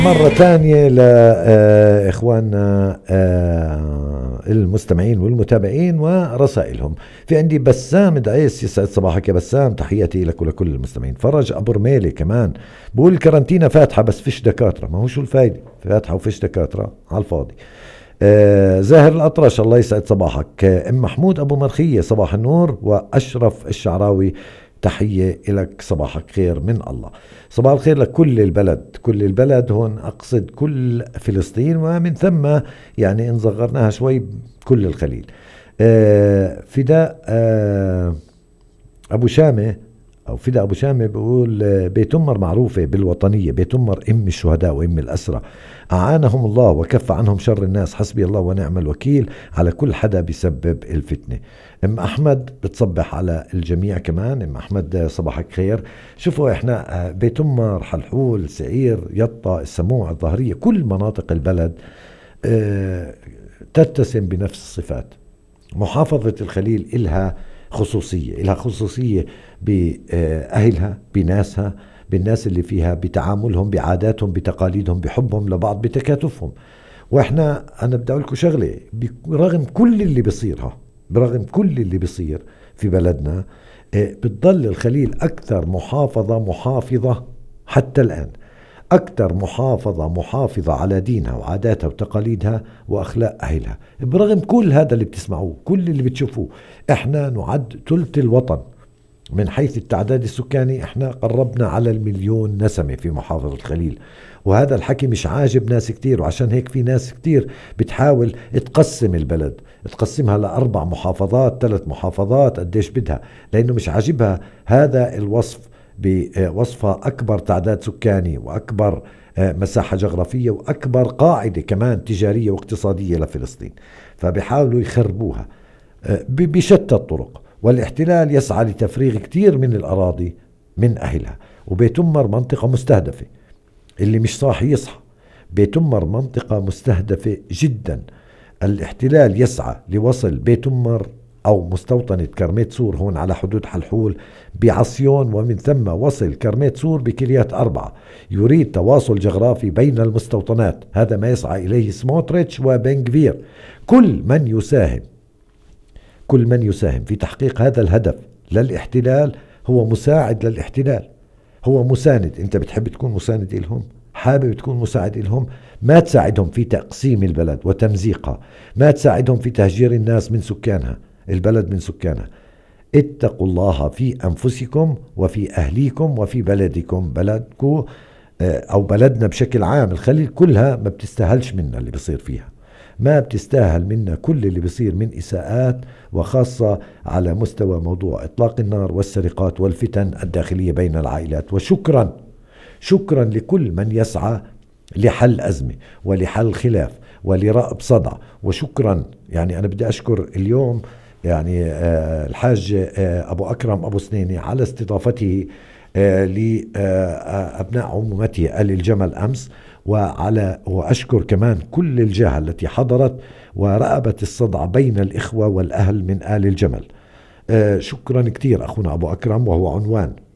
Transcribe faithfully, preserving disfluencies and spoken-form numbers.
مرة ثانية لإخواننا المستمعين والمتابعين ورسائلهم. في عندي بسام دعيس، يسعد صباحك يا بسام، تحياتي لك ولكل المستمعين. فرج أبو رميلي كمان بقول الكرنتينة فاتحة بس فيش دكاترة. ما هو شو الفايدة؟ فاتحة وفيش دكاترة على الفاضي. آه زاهر الأطرش الله يسعد صباحك. آه ام محمود أبو مرخية صباح النور. وأشرف الشعراوي تحية لك، صباحك خير من الله. صباح الخير لكل البلد، كل البلد هون أقصد كل فلسطين، ومن ثم يعني إن صغرناها شوي كل الخليل. آه فداء آه أبو شامة أو فداء أبو شامة بيقول آه بيت أمر معروفة بالوطنية، بيت أمر أم الشهداء وأم الأسرى، أعانهم الله وكف عنهم شر الناس، حسبي الله ونعم الوكيل على كل حدا بيسبب الفتنة. ام احمد بتصبح على الجميع كمان. ام احمد صباحك خير. شوفوا احنا بيت أمر، حلحول، سعير، يطا، السموع، الظهرية، كل مناطق البلد اه تتسم بنفس الصفات. محافظة الخليل إلها خصوصية، إلها خصوصية بأهلها، بناسها، بالناس اللي فيها، بتعاملهم، بعاداتهم، بتقاليدهم، بحبهم لبعض، بتكاتفهم. واحنا انا بدي اقول لكم شغله، برغم كل اللي بيصيرها، برغم كل اللي بيصير في بلدنا، بتضل الخليل اكثر محافظه محافظه حتى الان، اكثر محافظه محافظه على دينها وعاداتها وتقاليدها واخلاق اهلها. برغم كل هذا اللي بتسمعوه، كل اللي بتشوفوه، احنا نعد ثلث الوطن من حيث التعداد السكاني. احنا قربنا على المليون نسمة في محافظة الخليل، وهذا الحكي مش عاجب ناس كتير، وعشان هيك في ناس كتير بتحاول تقسم البلد، تقسمها لأربع محافظات، ثلاث محافظات، قديش بدها، لأنه مش عاجبها هذا الوصف بوصفها أكبر تعداد سكاني وأكبر مساحة جغرافية وأكبر قاعدة كمان تجارية واقتصادية لفلسطين، فبيحاولوا يخربوها بشتى الطرق. والاحتلال يسعى لتفريغ كتير من الأراضي من أهلها. وبيت أمر منطقة مستهدفة، اللي مش صاحي يصحى. بيت أمر منطقة مستهدفة جدا. الاحتلال يسعى لوصل بيت أمر أو مستوطنة كرميت سور هون على حدود حلحول بعصيون، ومن ثم وصل كرميت سور بكريات أربعة. يريد تواصل جغرافي بين المستوطنات، هذا ما يسعى إليه سموتريتش وبنغفير. كل من يساهم كل من يساهم في تحقيق هذا الهدف للاحتلال هو مساعد للاحتلال، هو مساند. انت بتحب تكون مساند إلهم، حابب تكون مساعد إلهم، ما تساعدهم في تقسيم البلد وتمزيقها، ما تساعدهم في تهجير الناس من سكانها، البلد من سكانها. اتقوا الله في أنفسكم وفي أهليكم وفي بلدكم. بلدكم أو بلدنا بشكل عام، الخليل كلها ما بتستاهلش منا اللي بيصير فيها، ما بتستاهل منا كل اللي بيصير من إساءات، وخاصة على مستوى موضوع إطلاق النار والسرقات والفتن الداخلية بين العائلات. وشكرا شكرا لكل من يسعى لحل أزمة ولحل خلاف ولرأب صدع. وشكرا يعني أنا بدي أشكر اليوم يعني آه الحاج آه أبو أكرم أبو سنيني على استضافته آه لأبناء عمومته آل الجمل أمس، وعلى وأشكر كمان كل الجهة التي حضرت ورأبت الصدع بين الإخوة والأهل من آل الجمل. آه شكرا كتير أخونا أبو أكرم، وهو عنوان